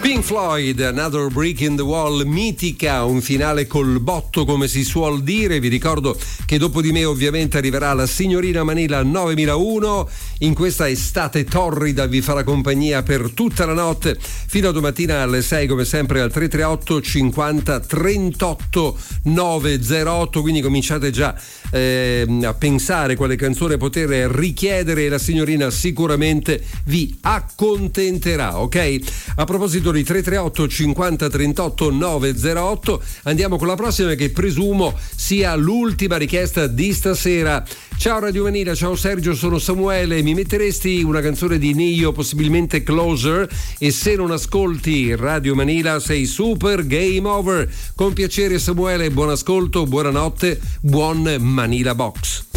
Pink Floyd, Another Brick in the Wall, mitica, un finale col botto come si suol dire. Vi ricordo che dopo di me ovviamente arriverà la signorina Manila 9001. In questa estate torrida vi farà compagnia per tutta la notte fino a domattina alle 6, come sempre al 338 50 38 908, quindi cominciate già a pensare quale canzone poter richiedere e la signorina sicuramente vi accontenterà, ok? A proposito di 338 50 38 908, andiamo con la prossima, che presumo sia l'ultima richiesta di stasera. Ciao Radio Manila, ciao Sergio, sono Samuele, mi metteresti una canzone di Nio, possibilmente Closer, e se non ascolti Radio Manila sei super game over. Con piacere Samuele, buon ascolto, buonanotte, buon Manila Box.